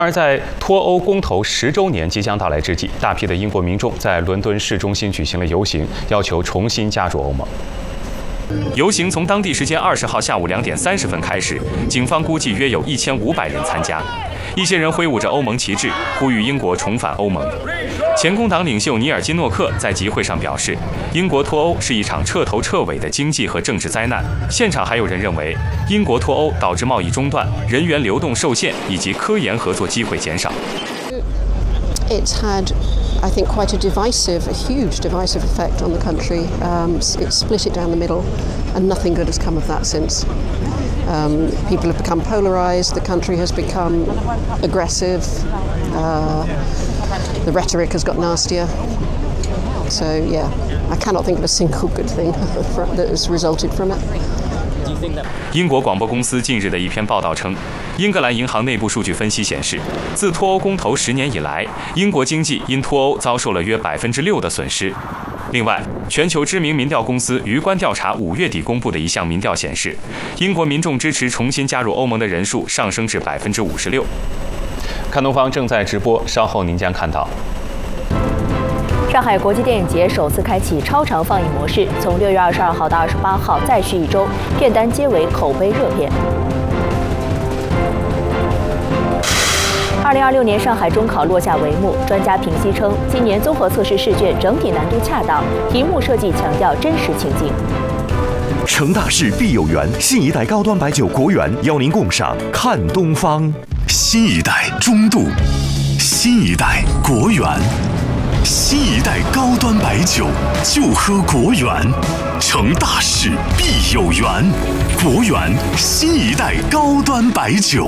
而在脱欧公投10周年即将到来之际，大批的英国民众在伦敦市中心举行了游行，要求重新加入欧盟。游行从当地时间20号下午2点30分开始，警方估计约有1500人参加。一些人挥舞着欧盟旗帜，呼吁英国重返欧盟。前工党领袖尼尔金诺克在集会上表示，英国脱欧是一场彻头彻尾的经济和政治灾难。现场还有人认为，英国脱欧导致贸易中断、人员流动受限以及科研合作机会减少。 It's had, I think, quite a huge divisive effect on the country. It split it down the middle, and nothing good has come of that since. People have become polarised, the country has become aggressive, the rhetoric has got nastier. So, yeah, I cannot think of a single good thing that has resulted from it. 英国广播公司近日的一篇报道称，英格兰银行内部数据分析显示，自脱欧公投10年以来，英国经济因脱欧遭受了约6%的损失。另外，全球知名民调公司鱼观调查5月底公布的一项民调显示，英国民众支持重新加入欧盟的人数上升至56%。看东方正在直播，稍后您将看到。 上海国际电影节首次开启超长放映模式，从6月22号到28号再续1周，片单皆为口碑热片。2026年上海中考落下帷幕，专家评析称，今年综合测试试卷整体难度恰当，题目设计强调真实情境。 成大事必有缘，新一代高端白酒国源邀您共赏看东方。新一代中度，新一代国源。新一代高端白酒就喝国源，成大事必有缘，国源新一代高端白酒。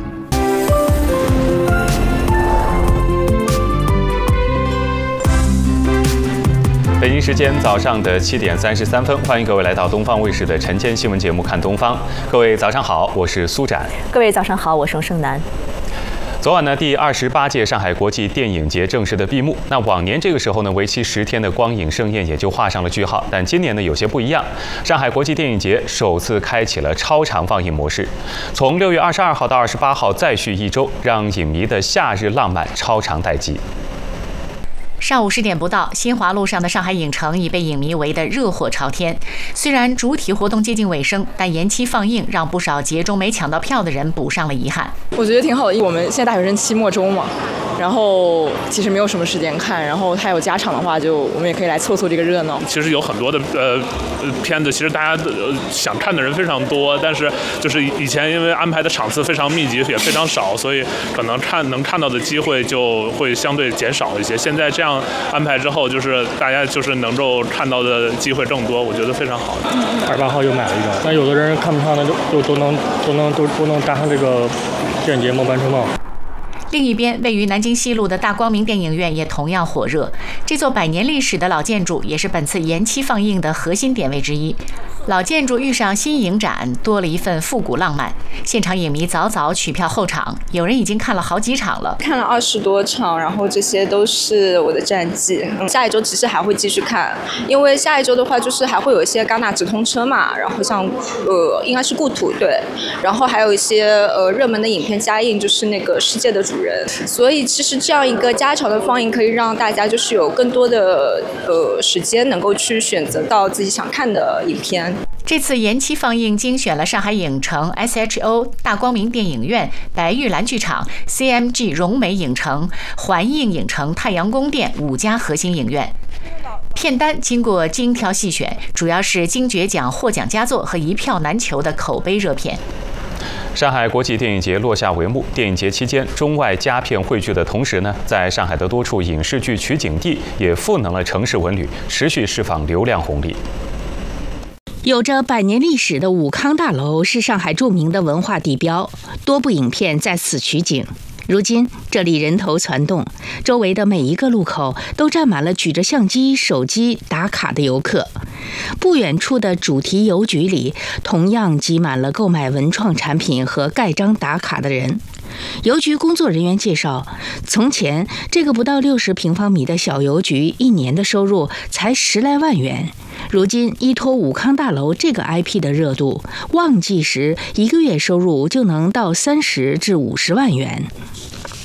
北京时间早上的7点33分，欢迎各位来到东方卫视的晨间新闻节目《看东方》。各位早上好，我是苏展。 各位早上好，我是盛楠。 昨晚呢，第28届上海国际电影节正式的闭幕。那往年这个时候呢，为期10天的光影盛宴也就画上了句号。但今年呢，有些不一样。上海国际电影节首次开启了超长放映模式，从6月22号到28号再续1周，让影迷的夏日浪漫超长待机。 上午10点不到，新华路上的上海影城已被影迷围得热火朝天。虽然主体活动接近尾声，但延期放映让不少节中没抢到票的人补上了遗憾。 我觉得挺好的，我们现在大学生期末周嘛，然后其实没有什么时间看，然后它有加场的话，就我们也可以来凑凑这个热闹。 其实有很多的片子，其实大家想看的人非常多，但是就是以前因为安排的场次非常密集，也非常少，所以可能能看到的机会就会相对减少一些。现在这样安排之后，就是大家就是能够看到的机会更多，我觉得非常好。 28号又买了一张，那有的人看不上的就都能搭上这个电影节末班车帽。 另一边，位于南京西路的大光明电影院也同样火热。这座100年历史的老建筑也是本次延期放映的核心点位之一。老建筑遇上新影展，多了一份复古浪漫。现场影迷早早取票候场，有人已经看了好几场了， 看了20多场，然后这些都是我的战绩。下一周其实还会继续看，因为下一周的话就是还会有一些戛纳直通车嘛，然后像应该是故土对，然后还有一些热门的影片加映，就是那个世界的主人。所以其实这样一个加长的放映可以让大家就是有更多的时间能够去选择到自己想看的影片。 这次延期放映精选了上海影城、SHO、大光明电影院、白玉兰剧场、CMG 荣美影城、环映影城、太阳宫殿5家核心影院。片单经过精挑细选，主要是金爵奖获奖佳作和一票难求的口碑热片。 上海国际电影节落下帷幕。电影节期间，中外佳片汇聚的同时呢，在上海的多处影视剧取景地也赋能了城市文旅，持续释放流量红利。 有着100年历史的武康大楼是上海著名的文化地标，多部影片在此取景。如今这里人头攒动，周围的每一个路口都站满了举着相机、手机打卡的游客。不远处的主题邮局里，同样挤满了购买文创产品和盖章打卡的人。邮局工作人员介绍，从前这个不到60平方米的小邮局1年的收入才10来万元，如今依托武康大楼这个 IP 的热度，旺季时1个月收入就能到30至50万元。